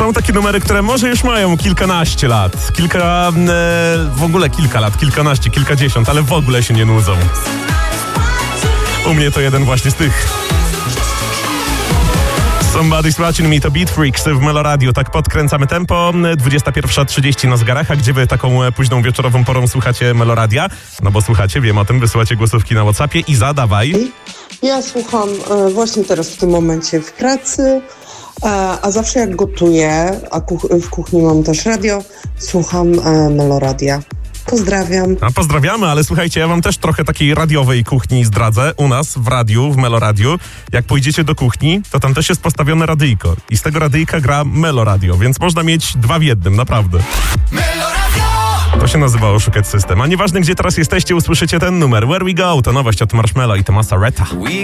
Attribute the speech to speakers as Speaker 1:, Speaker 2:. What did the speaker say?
Speaker 1: Są takie numery, które może już mają kilkanaście lat, w ogóle kilka lat, kilkanaście, kilkadziesiąt, ale w ogóle się nie nudzą. U mnie to jeden właśnie z tych. Somebody's Watching Me to Beat Freaks w Meloradio. Tak podkręcamy tempo. 21:30 na zegarach. A gdzie wy taką późną wieczorową porą słuchacie Meloradia? No bo słuchacie, wiem o tym, wysyłacie głosówki na WhatsAppie i zadawaj.
Speaker 2: Ja słucham właśnie teraz w tym momencie w pracy, a zawsze jak gotuję, a w kuchni mam też radio, słucham Meloradia. Pozdrawiam.
Speaker 1: A pozdrawiamy, ale słuchajcie, ja wam też trochę takiej radiowej kuchni zdradzę. U nas w radiu, w Meloradiu, jak pójdziecie do kuchni, to tam też jest postawione radyjko. I z tego radyjka gra Meloradio, więc można mieć 2 w 1, naprawdę. To się nazywa oszukać system. A nieważne, gdzie teraz jesteście, usłyszycie ten numer. Where We Go to nowość od Marshmello i Tomasa Rhetta.